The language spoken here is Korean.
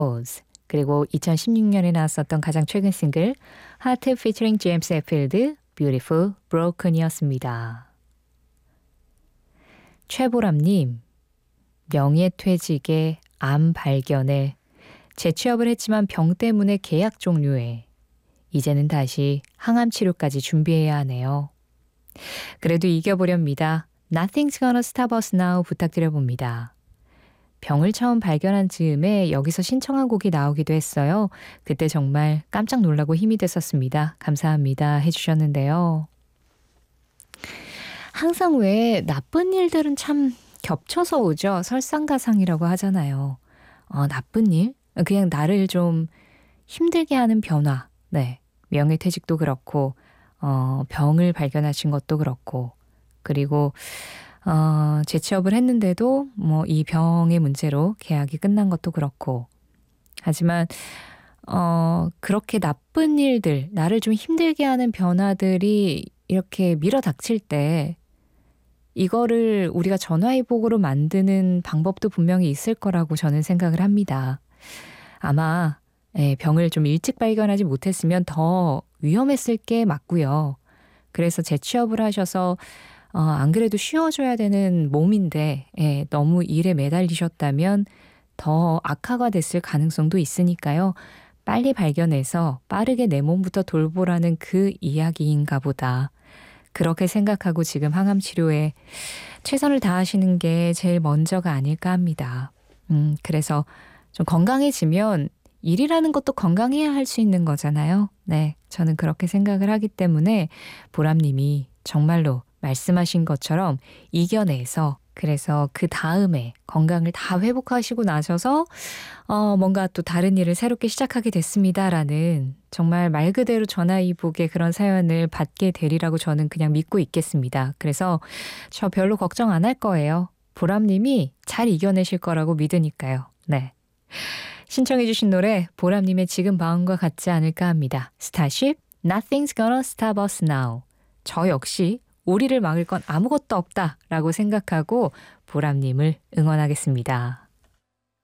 그리고 2016년에 나왔었던 가장 최근 싱글 하트 피처링 제임스 hetfield Beautiful Broken이었습니다. 최보람님, 명예퇴직에 암 발견에 재취업을 했지만 병 때문에 계약 종료해. 이제는 다시 항암 치료까지 준비해야 하네요. 그래도 이겨보렵니다. Nothing's gonna stop us now 부탁드려봅니다. 병을 처음 발견한 즈음에 여기서 신청한 곡이 나오기도 했어요. 그때 정말 깜짝 놀라고 힘이 됐었습니다. 감사합니다 해주셨는데요. 항상 왜 나쁜 일들은 참 겹쳐서 오죠. 설상가상이라고 하잖아요. 나쁜 일? 그냥 나를 좀 힘들게 하는 변화. 네, 명예퇴직도 그렇고 병을 발견하신 것도 그렇고 그리고 재취업을 했는데도 뭐 이 병의 문제로 계약이 끝난 것도 그렇고 하지만 그렇게 나쁜 일들, 나를 좀 힘들게 하는 변화들이 이렇게 밀어닥칠 때 이거를 우리가 전화위복으로 만드는 방법도 분명히 있을 거라고 저는 생각을 합니다. 아마 병을 좀 일찍 발견하지 못했으면 더 위험했을 게 맞고요. 그래서 재취업을 하셔서 안 그래도 쉬어줘야 되는 몸인데 너무 일에 매달리셨다면 더 악화가 됐을 가능성도 있으니까요. 빨리 발견해서 빠르게 내 몸부터 돌보라는 그 이야기인가 보다. 그렇게 생각하고 지금 항암 치료에 최선을 다하시는 게 제일 먼저가 아닐까 합니다. 그래서 좀 건강해지면 일이라는 것도 건강해야 할 수 있는 거잖아요. 네, 저는 그렇게 생각을 하기 때문에 보람님이 정말로 말씀하신 것처럼 이겨내서 그래서 그 다음에 건강을 다 회복하시고 나셔서 뭔가 또 다른 일을 새롭게 시작하게 됐습니다라는 정말 말 그대로 전화위복의 그런 사연을 받게 되리라고 저는 그냥 믿고 있겠습니다. 그래서 저 별로 걱정 안 할 거예요. 보람님이 잘 이겨내실 거라고 믿으니까요. 네. 신청해 주신 노래 보람님의 지금 마음과 같지 않을까 합니다. 스타쉽, Nothing's gonna stop us now. 저 역시 우리를 막을 건 아무것도 없다라고 생각하고 보람님을 응원하겠습니다.